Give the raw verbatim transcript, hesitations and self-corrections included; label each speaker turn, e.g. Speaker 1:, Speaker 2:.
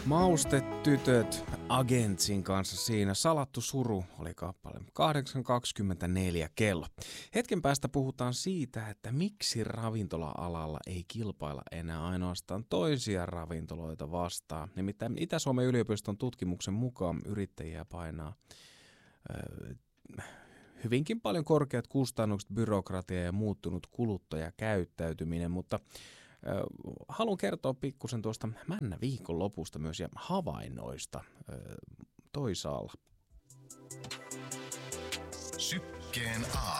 Speaker 1: Maustetytöt Agentsin kanssa siinä. Salattu suru oli kappale. kahdeksan kaksikymmentäneljä kello. Hetken päästä puhutaan siitä, että miksi ravintola-alalla ei kilpailla enää ainoastaan toisia ravintoloita vastaan. Nimittäin Itä-Suomen yliopiston tutkimuksen mukaan yrittäjiä painaa ö, hyvinkin paljon korkeat kustannukset, byrokratia ja muuttunut kuluttajakäyttäytyminen, mutta haluan kertoa pikkusen tuosta Männä viikonlopusta myös ja havainnoista toisaalla.
Speaker 2: Sykkeen A.